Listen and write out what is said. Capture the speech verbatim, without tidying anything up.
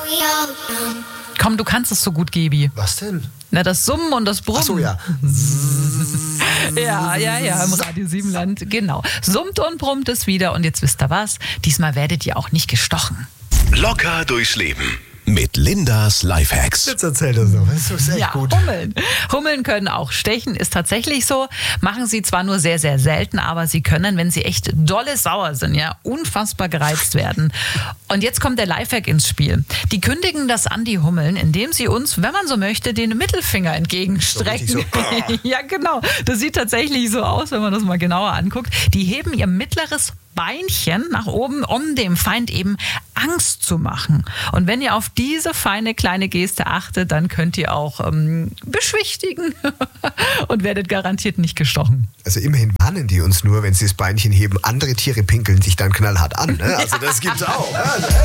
Komm, du kannst es so gut, Gebi. Was denn? Na, das Summen und das Brummen. Ach so, ja. Ja, ja, ja, im Radio Siebenland, genau. Summt und brummt es wieder und jetzt wisst ihr was, diesmal werdet ihr auch nicht gestochen. Locker durchs Leben mit Lindas Lifehacks. Jetzt erzähl das noch. Das ist echt Ja, gut. Hummeln. Hummeln können auch stechen, ist tatsächlich so. Machen sie zwar nur sehr, sehr selten, aber sie können, wenn sie echt dolle sauer sind, ja, unfassbar gereizt werden. Und jetzt kommt der Lifehack ins Spiel. Die kündigen das an, die Hummeln, indem sie uns, wenn man so möchte, den Mittelfinger entgegenstrecken. So richtig so. Ja, genau. Das sieht tatsächlich so aus, wenn man das mal genauer anguckt. Die heben ihr mittleres Beinchen nach oben, um dem Feind eben Angst zu machen. Und wenn ihr auf diese feine kleine Geste achtet, dann könnt ihr auch ähm, beschwichtigen und werdet garantiert nicht gestochen. Also immerhin warnen die uns nur, wenn sie das Beinchen heben. Andere Tiere pinkeln sich dann knallhart an. Ne? Also das gibt's auch. Ja.